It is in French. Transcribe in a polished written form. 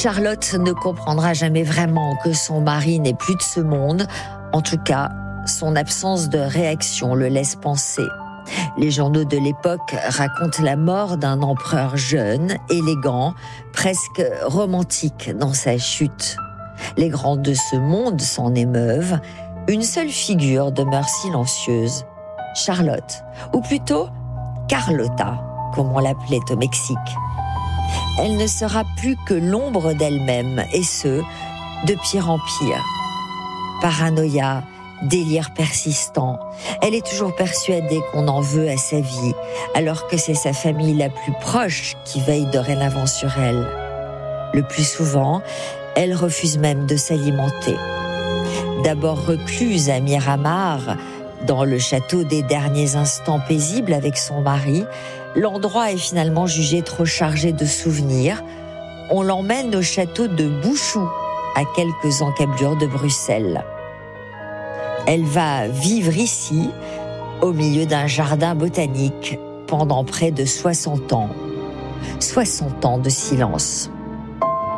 Charlotte ne comprendra jamais vraiment que son mari n'est plus de ce monde. En tout cas, son absence de réaction le laisse penser. Les journaux de l'époque racontent la mort d'un empereur jeune, élégant, presque romantique dans sa chute. Les grands de ce monde s'en émeuvent. Une seule figure demeure silencieuse, Charlotte, ou plutôt Carlota, comme on l'appelait au Mexique. Elle ne sera plus que l'ombre d'elle-même, et ce, de pire en pire. Paranoïa, délire persistant. Elle est toujours persuadée qu'on en veut à sa vie, alors que c'est sa famille la plus proche qui veille dorénavant sur elle. Le plus souvent, elle refuse même de s'alimenter. D'abord recluse à Miramar, dans le château des derniers instants paisibles avec son mari, l'endroit est finalement jugé trop chargé de souvenirs. On l'emmène au château de Bouchoux, à quelques encablures de Bruxelles. Elle va vivre ici, au milieu d'un jardin botanique, pendant près de 60 ans. 60 ans de silence.